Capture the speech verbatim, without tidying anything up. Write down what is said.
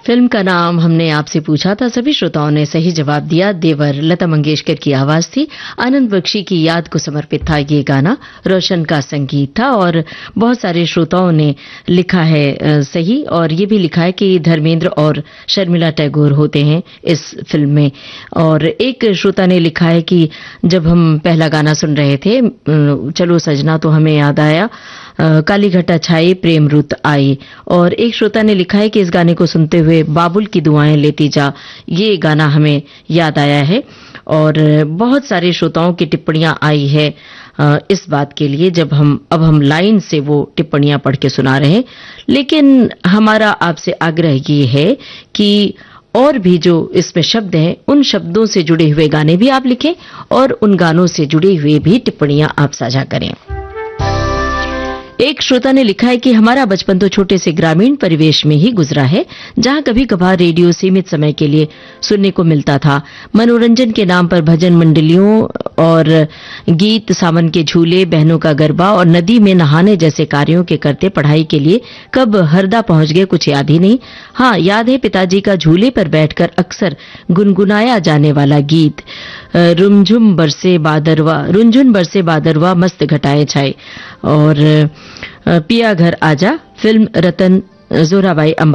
Film का नाम हमने आपसे पूछा था, सभी श्रोताओं ने सही जवाब दिया। देवर लता मंगेशकर की आवाज थी, आनंद बख्शी की याद को समर्पित था ये गाना, रोशन का संगीत था और बहुत सारे श्रोताओं ने लिखा है सही, और ये भी लिखा है कि धर्मेंद्र और शर्मिला टैगोर होते हैं इस फिल्म में। और एक श्रोता ने लिखा है कि जब हम पहला गाना सुन रहे थे चलो सजना, तो हमें याद आया काली घटा छाई प्रेम रुत आई। और एक श्रोता ने लिखा है कि इस गाने को सुनते हुए बाबुल की दुआएं लेती जा, ये गाना हमें याद आया है। और बहुत सारे श्रोताओं की टिप्पणियां आई है इस बात के लिए, जब हम अब हम लाइन से वो टिप्पणियां पढ़ के सुना रहे हैं। लेकिन हमारा आपसे आग्रह ये है कि और भी जो इसमें शब्द हैं उन शब्दों से जुड़े हुए गाने भी आप लिखें और उन गानों से जुड़े हुए भी टिप्पणियां आप साझा करें। एक श्रोता ने लिखा है कि हमारा बचपन तो छोटे से ग्रामीण परिवेश में ही गुजरा है, जहां कभी कभार रेडियो सीमित समय के लिए सुनने को मिलता था। मनोरंजन के नाम पर भजन मंडलियों और गीत, सावन के झूले, बहनों का गरबा और नदी में नहाने जैसे कार्यों के करते पढ़ाई के लिए कब हरदा पहुंच गए कुछ याद ही नहीं। हाँ, याद है पिताजी का झूले पर बैठकर अक्सर गुनगुनाया जाने वाला गीत, रुमझुम बरसे बादरवा, रुंझुन बरसे बादरवा मस्त घटाए छाए। और पिया घर आजा, फिल्म रतन जोराबाई अंबा